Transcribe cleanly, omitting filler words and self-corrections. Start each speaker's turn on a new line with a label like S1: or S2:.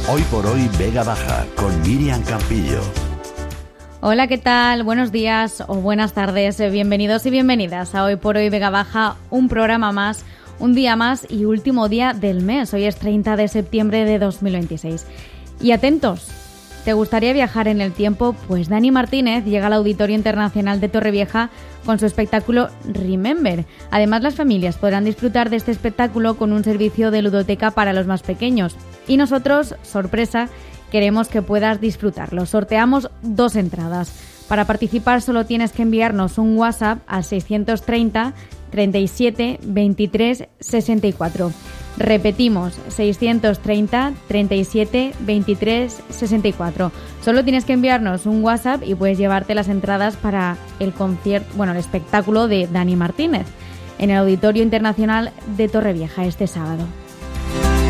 S1: Hoy por hoy Vega Baja con Miriam Campillo.
S2: Hola, ¿qué tal? Buenos días o buenas tardes. Bienvenidos y bienvenidas a Hoy por hoy Vega Baja, un programa más, un día más y último día del mes. Hoy es 30 de septiembre de 2026. Y atentos, ¿te gustaría viajar en el tiempo? Pues Dani Martínez llega al Auditorio Internacional de Torrevieja con su espectáculo Remember. Además, las familias podrán disfrutar de este espectáculo con un servicio de ludoteca para los más pequeños. Y nosotros, sorpresa, queremos que puedas disfrutarlo. Sorteamos 2 entradas. Para participar solo tienes que enviarnos un WhatsApp al 630 37 23 64. Repetimos, 630 37 23 64. Solo tienes que enviarnos un WhatsApp y puedes llevarte las entradas para el el espectáculo de Dani Martínez en el Auditorio Internacional de Torrevieja este sábado.